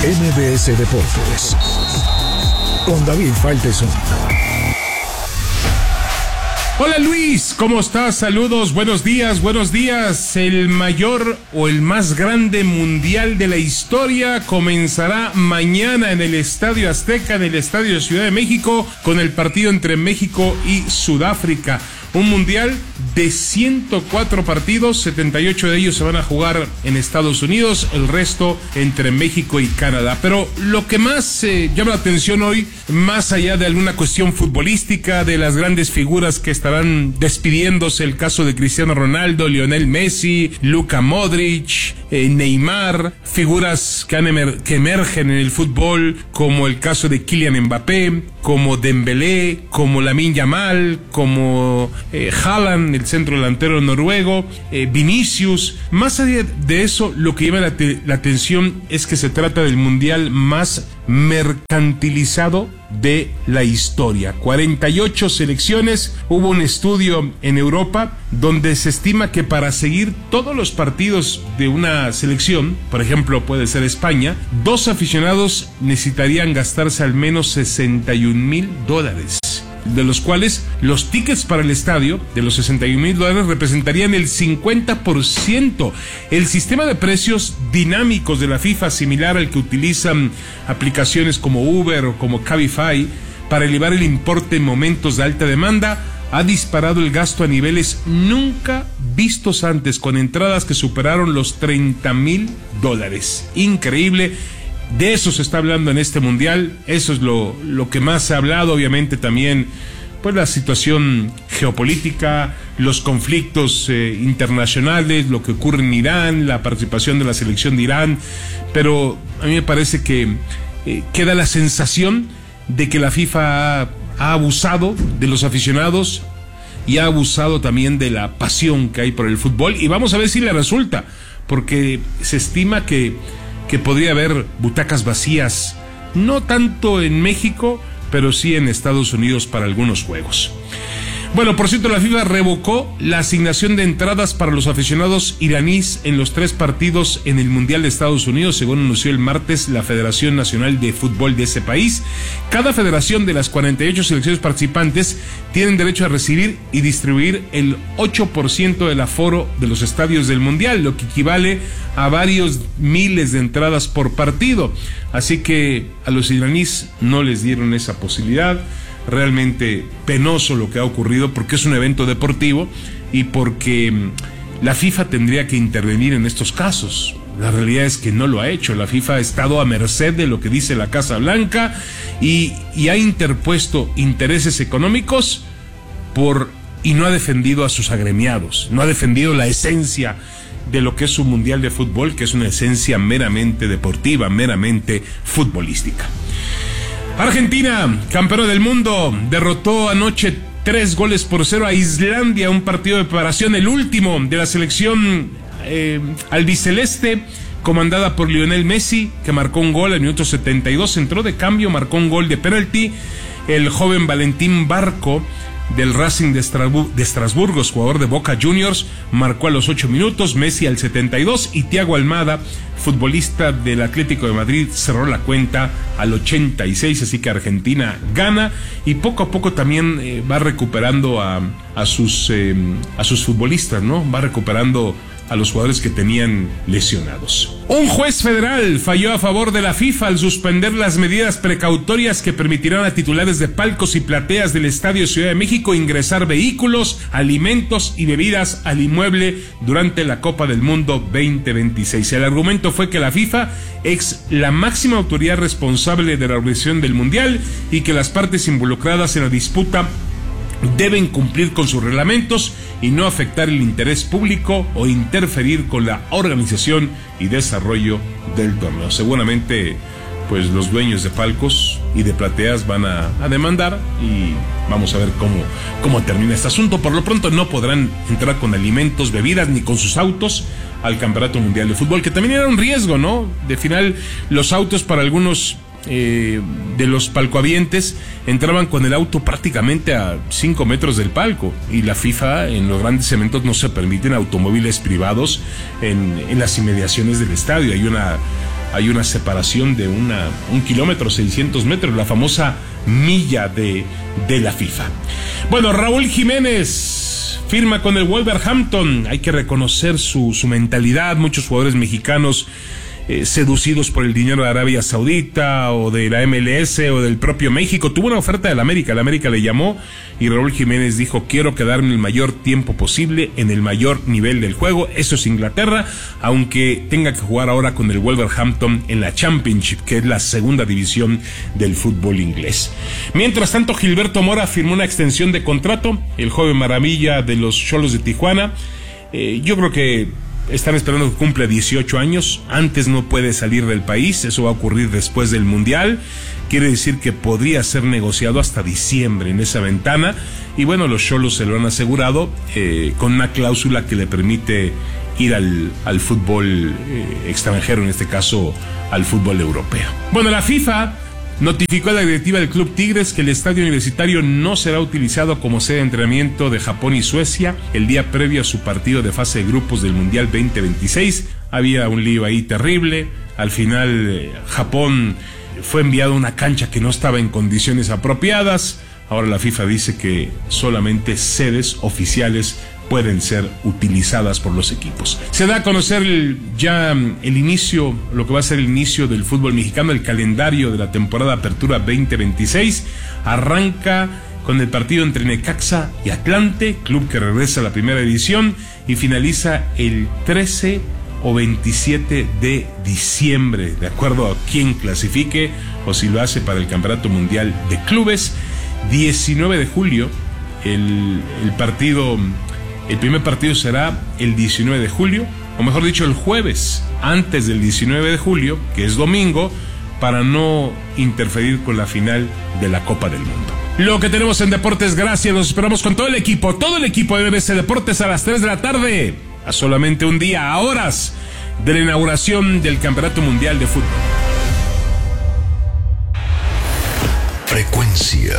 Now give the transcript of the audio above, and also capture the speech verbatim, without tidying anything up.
M B S Deportes con David Faitelson. Hola Luis, ¿cómo estás? Saludos, buenos días, buenos días. El mayor o el más grande mundial de la historia comenzará mañana en el Estadio Azteca, en el Estadio Ciudad de México, con el partido entre México y Sudáfrica. Un mundial de ciento cuatro partidos, setenta y ocho de ellos se van a jugar en Estados Unidos, el resto entre México y Canadá. Pero lo que más eh, llama la atención hoy, más allá de alguna cuestión futbolística, de las grandes figuras que estarán despidiéndose, el caso de Cristiano Ronaldo, Lionel Messi, Luka Modric, eh, Neymar, figuras que, han emer- que emergen en el fútbol, como el caso de Kylian Mbappé, como Dembélé, como Lamine Yamal, como eh, Haaland, el centro delantero noruego, eh, Vinicius. Más allá de eso, lo que llama la, te- la atención es que se trata del mundial más mercantilizado de la historia. cuarenta y ocho selecciones. Hubo un estudio en Europa donde se estima que para seguir todos los partidos de una selección, por ejemplo puede ser España, dos aficionados necesitarían gastarse al menos sesenta y un mil dólares, de los cuales los tickets para el estadio de los sesenta y un mil dólares representarían el cincuenta por ciento. El sistema de precios dinámicos de la FIFA, similar al que utilizan aplicaciones como Uber o como Cabify para elevar el importe en momentos de alta demanda, ha disparado el gasto a niveles nunca vistos antes, con entradas que superaron los treinta mil dólares. Increíble. De eso se está hablando en este mundial, eso es lo, lo que más se ha hablado. Obviamente también pues la situación geopolítica, los conflictos eh, internacionales, lo que ocurre en Irán, la participación de la selección de Irán, pero a mí me parece que eh, queda la sensación de que la FIFA ha, ha abusado de los aficionados y ha abusado también de la pasión que hay por el fútbol, y vamos a ver si le resulta, porque se estima que que podría haber butacas vacías, no tanto en México, pero sí en Estados Unidos para algunos juegos. Bueno, por cierto, la FIFA revocó la asignación de entradas para los aficionados iraníes en los tres partidos en el Mundial de Estados Unidos, según anunció el martes la Federación Nacional de Fútbol de ese país. Cada federación de las cuarenta y ocho selecciones participantes tienen derecho a recibir y distribuir el ocho por ciento del aforo de los estadios del Mundial, lo que equivale a varios miles de entradas por partido. Así que a los iraníes no les dieron esa posibilidad. Realmente penoso lo que ha ocurrido, porque es un evento deportivo y porque la FIFA tendría que intervenir en estos casos. La realidad es que no lo ha hecho. La FIFA ha estado a merced de lo que dice la Casa Blanca y, y ha interpuesto intereses económicos por y no ha defendido a sus agremiados, no ha defendido la esencia de lo que es un mundial de fútbol, que es una esencia meramente deportiva, meramente futbolística. Argentina, campeona del mundo, derrotó anoche tres goles por cero a Islandia, un partido de preparación, el último de la selección eh, albiceleste, comandada por Lionel Messi, que marcó un gol al minuto setenta y dos, entró de cambio, marcó un gol de penalti. El joven Valentín Barco, del Racing de, Estrasbur- de Estrasburgo, jugador de Boca Juniors, marcó a los ocho minutos, Messi al setenta y dos, y Thiago Almada, futbolista del Atlético de Madrid, cerró la cuenta al ochenta y seis, así que Argentina gana y poco a poco también eh, va recuperando a, a, sus, eh, a sus futbolistas, ¿no? Va recuperando a los jugadores que tenían lesionados. Un juez federal falló a favor de la FIFA al suspender las medidas precautorias que permitirán a titulares de palcos y plateas del Estadio Ciudad de México ingresar vehículos, alimentos y bebidas al inmueble durante la Copa del Mundo veinte veintiséis. El argumento fue que la FIFA es la máxima autoridad responsable de la organización del Mundial y que las partes involucradas en la disputa deben cumplir con sus reglamentos y no afectar el interés público o interferir con la organización y desarrollo del torneo. Seguramente pues los dueños de palcos y de plateas van a, a demandar y vamos a ver cómo, cómo termina este asunto. Por lo pronto no podrán entrar con alimentos, bebidas ni con sus autos al Campeonato Mundial de Fútbol, que también era un riesgo, ¿no? De final los autos para algunos eh, de los palcohabientes entraban con el auto prácticamente a cinco metros del palco, y la FIFA en los grandes eventos no se permiten automóviles privados en, en las inmediaciones del estadio. Hay una hay una separación de una, un kilómetro, seiscientos metros, la famosa milla de, de la FIFA. Bueno, Raúl Jiménez firma con el Wolverhampton. Hay que reconocer su, su mentalidad. Muchos jugadores mexicanos Eh, seducidos por el dinero de Arabia Saudita o de la M L S o del propio México. Tuvo una oferta del América, el América le llamó y Raúl Jiménez dijo: quiero quedarme el mayor tiempo posible en el mayor nivel del juego. Eso es Inglaterra, aunque tenga que jugar ahora con el Wolverhampton en la Championship, que es la segunda división del fútbol inglés. Mientras tanto, Gilberto Mora firmó una extensión de contrato, el joven maravilla de los Xolos de Tijuana. Eh, yo creo que están esperando que cumpla dieciocho años, antes no puede salir del país, eso va a ocurrir después del Mundial, quiere decir que podría ser negociado hasta diciembre en esa ventana, y bueno, los Xolos se lo han asegurado eh, con una cláusula que le permite ir al, al fútbol eh, extranjero, en este caso al fútbol europeo. Bueno, la FIFA notificó a la directiva del Club Tigres que el estadio universitario no será utilizado como sede de entrenamiento de Japón y Suecia el día previo a su partido de fase de grupos del Mundial veinte veintiséis. Había un lío ahí terrible. Al final, eh, Japón fue enviado a una cancha que no estaba en condiciones apropiadas. Ahora la FIFA dice que solamente sedes oficiales pueden ser utilizadas por los equipos. Se da a conocer el, ya el inicio, lo que va a ser el inicio del fútbol mexicano, el calendario de la temporada Apertura veinte veintiséis. Arranca con el partido entre Necaxa y Atlante, club que regresa a la primera edición, y finaliza el trece o veintisiete de diciembre, de acuerdo a quién clasifique o si lo hace para el Campeonato Mundial de Clubes. diecinueve de julio, el, el partido... El primer partido será el diecinueve de julio, o mejor dicho, el jueves, antes del diecinueve de julio, que es domingo, para no interferir con la final de la Copa del Mundo. Lo que tenemos en Deportes, gracias, nos esperamos con todo el equipo, todo el equipo de B B C Deportes a las tres de la tarde, a solamente un día, a horas de la inauguración del Campeonato Mundial de Fútbol. Frecuencia